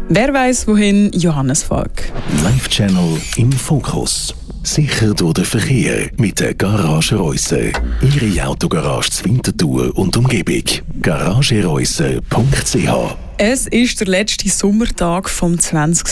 Wer weiss, wohin? Johannes Falk. Live-Channel im Fokus. Sicher durch den Verkehr mit der Garage Reusser. Ihre Autogarage zur Winterthur und Umgebung. garagereusser.ch. Es ist der letzte Sommertag vom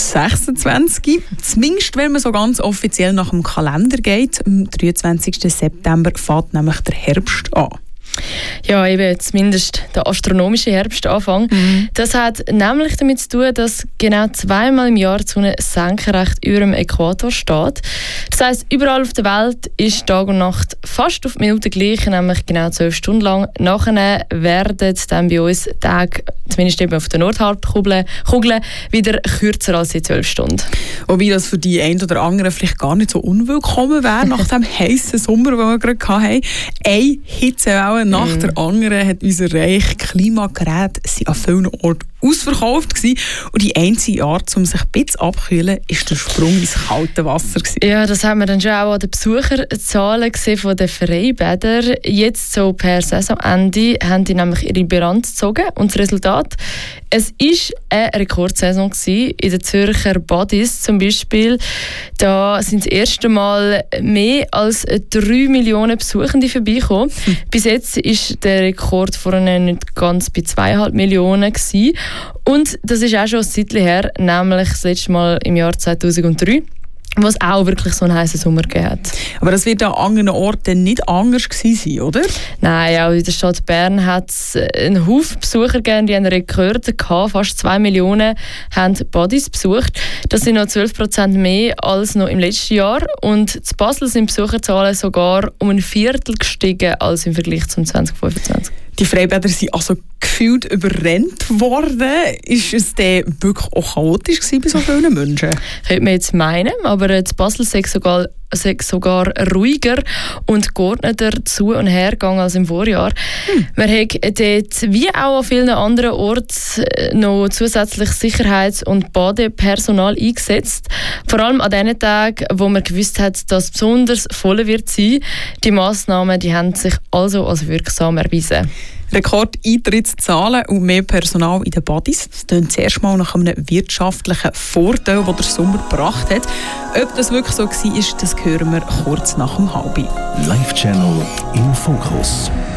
2026. Zumindest, wenn man so ganz offiziell nach dem Kalender geht. Am 23. September fängt nämlich der Herbst an. Ja, eben zumindest der astronomische Herbstanfang. Das hat nämlich damit zu tun, dass genau zweimal im Jahr die Sonne senkrecht über dem Äquator steht. Das heisst, überall auf der Welt ist Tag und Nacht fast auf die Minute gleich, nämlich genau 12 Stunden lang. Nachher werden dann bei uns Tage, zumindest eben auf der Nordhalbkugel, wieder kürzer als die 12 Stunden. Wobei das für die einen oder anderen vielleicht gar nicht so unwillkommen wäre, nach dem heissen Sommer, den wir gerade hatten. Eine Hitzewelle nach der anderen hat unser Reich Klimageräte an vielen Orten ausverkauft gewesen. Und die einzige Art, um sich ein bisschen abzukühlen, war der Sprung ins kalte Wasser gewesen. Ja, das haben wir dann schon auch an den Besucherzahlen gesehen von den Freibädern. Jetzt so per Saisonende haben die nämlich ihre Bilanz gezogen. Und das Resultat: Es war eine Rekordsaison gewesen. In den Zürcher Badis zum Beispiel. Da sind das erste Mal mehr als 3 Millionen Besuchende vorbeigekommen. Bis jetzt ist der Rekord vorne nicht ganz bei 2,5 Millionen gewesen. Und das ist auch schon ein Zeitchen her, nämlich das letzte Mal im Jahr 2003. Was auch wirklich so einen heißen Sommer gegeben hat. Aber das wird an anderen Orten nicht anders gewesen sein, oder? Nein, auch in der Stadt Bern hat es einen Haufen Besucher gegeben, die einen Rekord hatten. Fast 2 Millionen haben Badis besucht. Das sind noch 12% mehr als noch im letzten Jahr. Und in Basel sind die Besucherzahlen sogar um ein Viertel gestiegen als im Vergleich zum 2025. Die Freibäder sind also gefühlt überrennt worden. Ist es denn wirklich auch chaotisch gewesen bei so vielen Menschen? Könnte man jetzt meinen, aber in Basel sei sogar ruhiger und geordneter zu- und hergegangen als im Vorjahr. Man hat dort, wie auch an vielen anderen Orten, noch zusätzlich Sicherheits- und Badepersonal eingesetzt. Vor allem an den Tagen, wo man gewusst hat, dass es besonders voll wird sein. Die Massnahmen, die haben sich also als wirksam erwiesen. Rekordeintrittzahlen und mehr Personal in den Badis. Das klingt zuerst mal nach einem wirtschaftlichen Vorteil, den der Sommer gebracht hat. Ob das wirklich so war, das hören wir kurz nach dem Halbi. Live-Channel im Fokus.